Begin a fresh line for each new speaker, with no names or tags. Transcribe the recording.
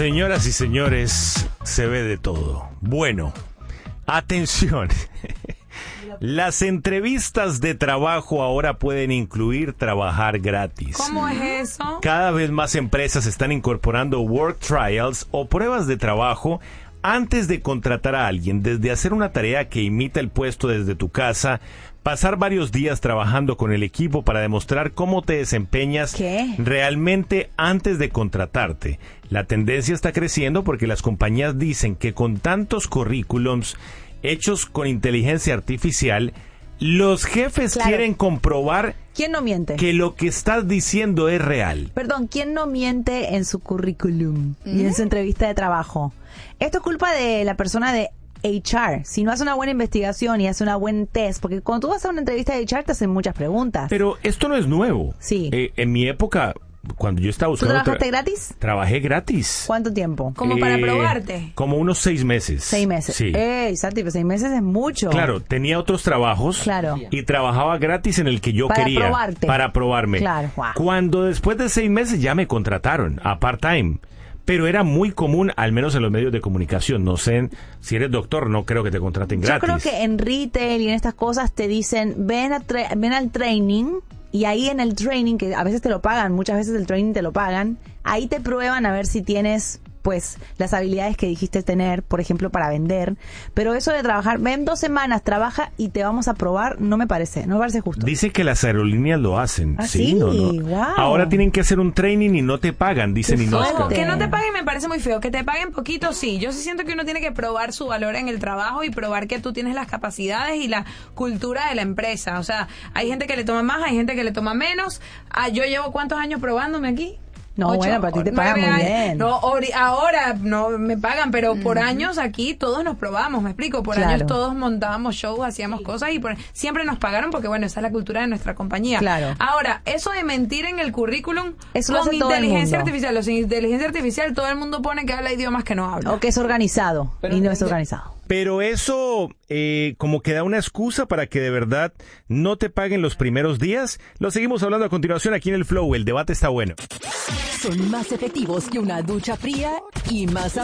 Señoras y señores, se ve de todo. Bueno, atención. Las entrevistas de trabajo ahora pueden incluir trabajar gratis.
¿Cómo es eso?
Cada vez más empresas están incorporando work trials o pruebas de trabajo antes de contratar a alguien, desde hacer una tarea que imita el puesto desde tu casa, pasar varios días trabajando con el equipo para demostrar cómo te desempeñas realmente antes de contratarte. La tendencia está creciendo porque las compañías dicen que con tantos currículums hechos con inteligencia artificial, los jefes quieren comprobar
¿quién no miente?
Que lo que estás diciendo es real.
Perdón, ¿quién no miente en su currículum y en su entrevista de trabajo? Esto es culpa de la persona de HR. Si no hace una buena investigación y hace una buen test, porque cuando tú vas a una entrevista de HR te hacen muchas preguntas.
Pero esto no es nuevo.
Sí.
En mi época, cuando yo estaba buscando...
¿Tú trabajaste gratis?
Trabajé gratis.
¿Cuánto tiempo?
Como para probarte.
Como unos 6 meses.
6 meses.
Sí.
Santi, pero 6 meses es mucho.
Claro, tenía otros trabajos.
Claro.
Y trabajaba gratis en el que yo
para
quería.
Probarte.
Para probarme.
Claro. Wow.
Cuando después de 6 meses ya me contrataron a part-time. Pero era muy común, al menos en los medios de comunicación. No sé, si eres doctor, no creo que te contraten gratis.
Yo creo que en retail y en estas cosas te dicen, ven al training, y ahí en el training, que a veces te lo pagan, muchas veces el training te lo pagan, ahí te prueban a ver si tienes pues las habilidades que dijiste tener, por ejemplo, para vender. Pero eso de trabajar, ven 2 semanas, trabaja y te vamos a probar, no me parece justo.
Dice que las aerolíneas lo hacen.
¿Ah, sí?
No.
Wow.
Ahora tienen que hacer un training y no te pagan, dice Ninosca.
Que no te paguen me parece muy feo. Que te paguen poquito, sí. Yo sí siento que uno tiene que probar su valor en el trabajo y probar que tú tienes las capacidades y la cultura de la empresa. O sea, hay gente que le toma más, hay gente que le toma menos. Yo llevo ¿cuántos años probándome aquí?
No, bueno, para ti te pagan muy bien.
No, ahora no me pagan, pero por años aquí todos nos probamos, me explico. Por años todos montábamos shows, hacíamos cosas y siempre nos pagaron porque, bueno, esa es la cultura de nuestra compañía.
Claro.
Ahora, eso de mentir en el currículum
eso con
inteligencia artificial. Los inteligencia artificial, todo el mundo pone que habla idiomas que no habla.
O que es organizado y no es organizado.
Pero eso como que da una excusa para que de verdad no te paguen los primeros días. Lo seguimos hablando a continuación aquí en el Flow. El debate está bueno.
Son más efectivos que una ducha fría y más